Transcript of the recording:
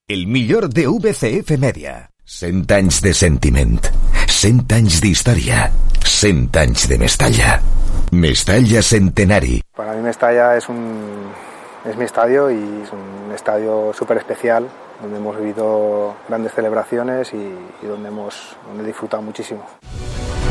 El millor de VCF Media. 100 anys de sentiment, 100 anys d'història, 100 anys de Mestalla. Mestalla Centenari. Para mí Mestalla es mi estadio y es un estadio súper especial, donde hemos vivido grandes celebraciones y donde hemos disfrutado muchísimo.